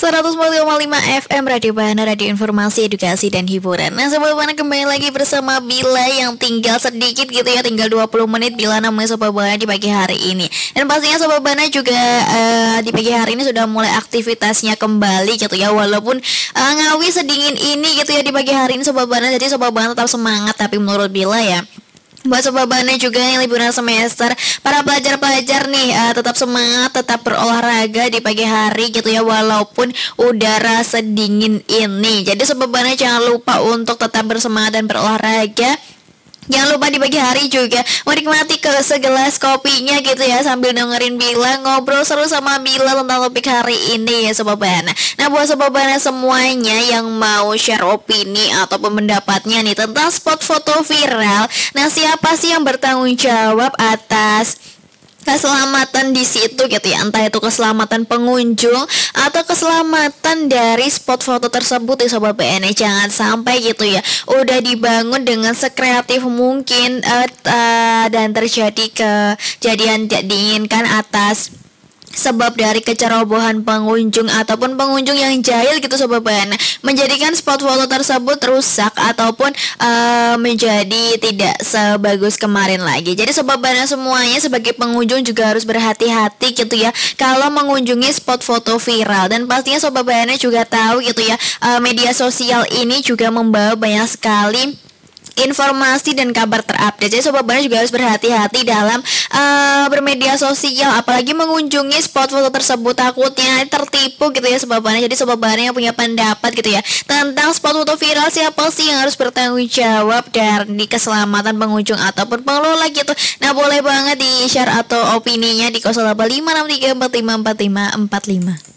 104,5 FM Radio Bahana, Radio Informasi, Edukasi, dan Hiburan. Nah, Sobat Bahana kembali lagi bersama Bila yang tinggal sedikit gitu ya, tinggal 20 menit Bila namanya Sobat Bahana di pagi hari ini. Dan pastinya Sobat Bahana juga di pagi hari ini sudah mulai aktivitasnya kembali gitu ya. Walaupun ngawi sedingin ini gitu ya di pagi hari ini Sobat Bahana, jadi Sobat Bahana tetap semangat. Tapi menurut Bila ya, buat Sobat Bahana juga yang liburan semester, para pelajar-pelajar nih tetap semangat, tetap berolahraga di pagi hari gitu ya, walaupun udara sedingin ini. Jadi Sobat Bahana jangan lupa untuk tetap bersemangat dan berolahraga. Jangan lupa di pagi hari juga menikmati segelas kopinya gitu ya, sambil dengerin Bila ngobrol seru sama Bila tentang topik hari ini ya Sobat Bahana. Nah, buat Sobat Bahana semuanya yang mau share opini ataupun pendapatnya nih tentang spot foto viral, nah siapa sih yang bertanggung jawab atas keselamatan di situ gitu ya, entah itu keselamatan pengunjung atau keselamatan dari spot foto tersebut ya Sobat BN. Jangan sampai gitu ya udah dibangun dengan sekreatif mungkin dan terjadi kejadian tidak diinginkan atas sebab dari kecerobohan pengunjung ataupun pengunjung yang jahil gitu Sobat Bahana, menjadikan spot foto tersebut rusak ataupun menjadi tidak sebagus kemarin lagi. Jadi Sobat Bahana semuanya sebagai pengunjung juga harus berhati-hati gitu ya kalau mengunjungi spot foto viral. Dan pastinya Sobat Bahana juga tahu gitu ya, media sosial ini juga membawa banyak sekali informasi dan kabar terupdate. Jadi Sobat Bahana juga harus berhati-hati dalam bermedia sosial, apalagi mengunjungi spot foto tersebut, takutnya tertipu gitu ya Sobat Bahana. Jadi Sobat Bahana yang punya pendapat gitu ya tentang spot foto viral, siapa sih yang harus bertanggung jawab dari keselamatan pengunjung ataupun pengelola gitu. Nah, boleh banget di share atau opininya di 085634545545.